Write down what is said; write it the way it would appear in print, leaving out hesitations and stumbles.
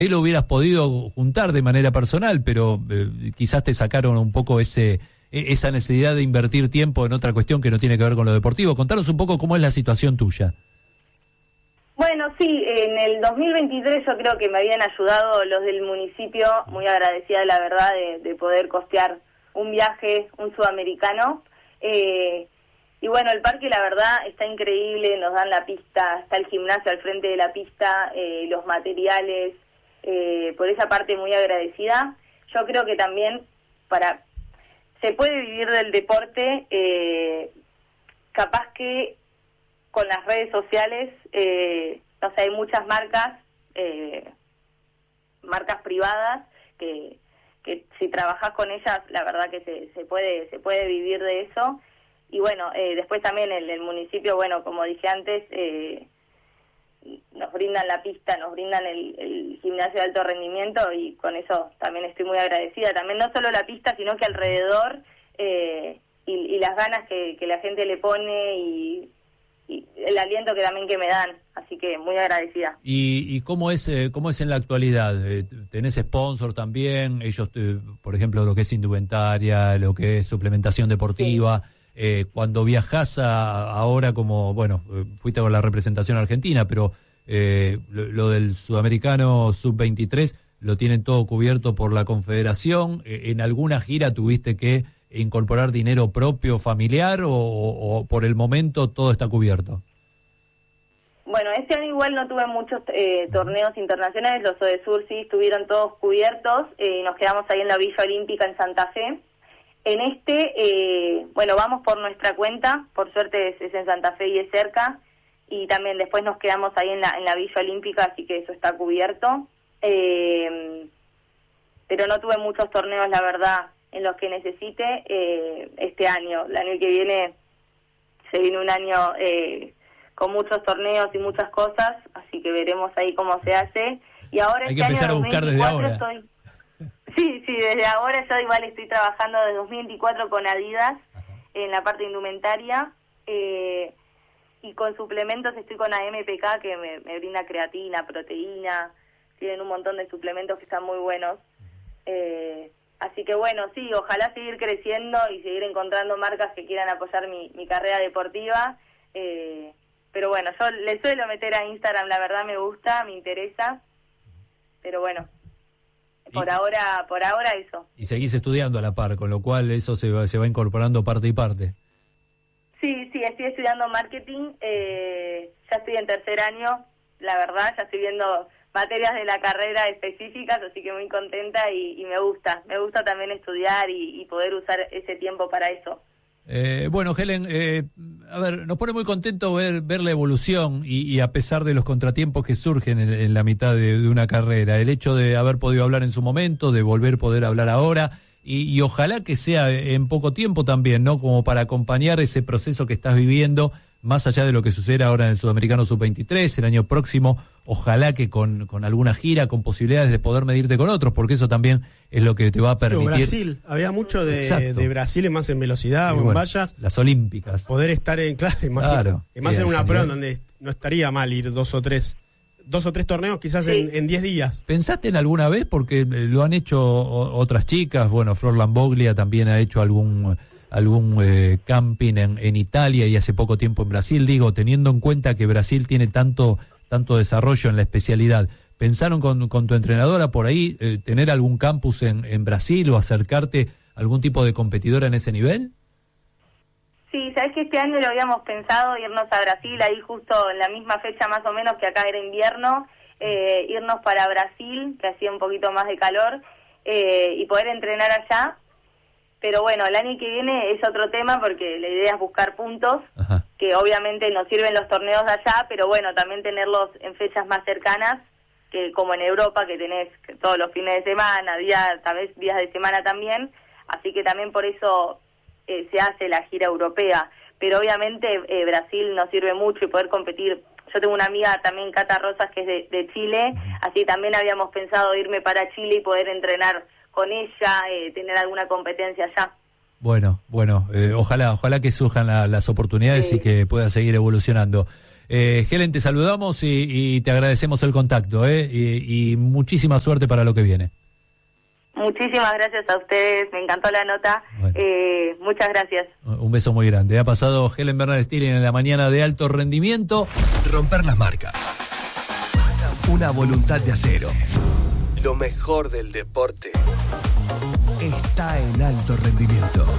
ahí lo hubieras podido juntar de manera personal, pero quizás te sacaron un poco esa necesidad de invertir tiempo en otra cuestión que no tiene que ver con lo deportivo. Contanos un poco cómo es la situación tuya. Bueno, sí, en el 2023 yo creo que me habían ayudado los del municipio, muy agradecida la verdad de poder costear un viaje, un sudamericano. Y bueno, el parque la verdad está increíble, nos dan la pista, está el gimnasio al frente de la pista, los materiales, por esa parte muy agradecida. Yo creo que también se puede vivir del deporte, capaz que con las redes sociales, hay muchas marcas privadas que si trabajas con ellas, la verdad que se puede vivir de eso. Y bueno, después también el municipio, bueno, como dije antes, nos brindan la pista, nos brindan el gimnasio de alto rendimiento, y con eso también estoy muy agradecida. También no solo la pista, sino que alrededor, y las ganas que la gente le pone, y el aliento que también que me dan, así que muy agradecida. ¿Y cómo es en la actualidad? ¿Tenés sponsor también? Ellos, por ejemplo, lo que es indumentaria, lo que es suplementación deportiva. Sí. Cuando viajás ahora, como, bueno, fuiste con la representación argentina, pero lo del sudamericano sub-23, ¿lo tienen todo cubierto por la confederación? ¿En alguna gira tuviste que incorporar dinero propio, familiar, o por el momento todo está cubierto? Bueno, este año igual no tuve muchos torneos internacionales, los ODESUR sí estuvieron todos cubiertos, y nos quedamos ahí en la Villa Olímpica en Santa Fe. En bueno, vamos por nuestra cuenta, por suerte es en Santa Fe y es cerca, y también después nos quedamos ahí en la Villa Olímpica, así que eso está cubierto. Pero no tuve muchos torneos, la verdad, en los que necesite este año. El año que viene se viene un año con muchos torneos y muchas cosas, así que veremos ahí cómo se hace. Y ahora hay que empezar a buscar desde ahora. Sí, desde ahora yo igual estoy trabajando desde 2024 con Adidas. Ajá. En la parte indumentaria, y con suplementos estoy con AMPK, que me brinda creatina, proteína, tienen un montón de suplementos que están muy buenos. Así que bueno, sí, ojalá seguir creciendo y seguir encontrando marcas que quieran apoyar mi carrera deportiva. Pero bueno, yo le suelo meter a Instagram, la verdad me gusta, me interesa. Pero bueno, por ahora eso. Y seguís estudiando a la par, con lo cual eso se va incorporando parte y parte. Sí, estoy estudiando marketing, ya estoy en tercer año, la verdad, ya estoy viendo materias de la carrera específicas, así que muy contenta y me gusta también estudiar y poder usar ese tiempo para eso. Bueno, Helen, a ver, nos pone muy contento ver la evolución y a pesar de los contratiempos que surgen en la mitad de una carrera, el hecho de haber podido hablar en su momento, de poder hablar ahora, y ojalá que sea en poco tiempo también, ¿no? Como para acompañar ese proceso que estás viviendo, más allá de lo que suceda ahora en el Sudamericano Sub-23, el año próximo, ojalá que con alguna gira, con posibilidades de poder medirte con otros, porque eso también es lo que te va a permitir. Brasil, había mucho de Brasil, más en velocidad, o en vallas. Las olímpicas. Poder estar claro, más en una prueba donde no estaría mal ir dos o tres torneos quizás en 10 días. ¿Pensaste en alguna vez? Porque lo han hecho otras chicas, bueno, Flor Lamboglia también ha hecho algún camping en Italia y hace poco tiempo en Brasil, digo, teniendo en cuenta que Brasil tiene tanto desarrollo en la especialidad, ¿pensaron con tu entrenadora por ahí tener algún campus en Brasil o acercarte a algún tipo de competidora en ese nivel? Sí, sabes que este año lo habíamos pensado, irnos a Brasil, ahí justo en la misma fecha más o menos que acá era invierno, irnos para Brasil, que hacía un poquito más de calor, y poder entrenar allá. Pero bueno, el año que viene es otro tema porque la idea es buscar puntos. Ajá. Que obviamente nos sirven los torneos de allá, pero bueno, también tenerlos en fechas más cercanas, que como en Europa, que tenés todos los fines de semana, tal vez días de semana también, así que también por eso se hace la gira europea. Pero obviamente Brasil nos sirve mucho y poder competir. Yo tengo una amiga también, Cata Rosas, que es de Chile, así también habíamos pensado irme para Chile y poder entrenar con ella, tener alguna competencia allá. Bueno, ojalá que surjan las oportunidades, sí, y que pueda seguir evolucionando. Helen, te saludamos y te agradecemos el contacto, y muchísima suerte para lo que viene. Muchísimas gracias a ustedes, me encantó la nota. Bueno. Muchas gracias. Un beso muy grande. Ha pasado Helen Bernal-Stilling en la mañana de Alto Rendimiento. Romper las marcas. Una voluntad de acero. Lo mejor del deporte está en Alto Rendimiento.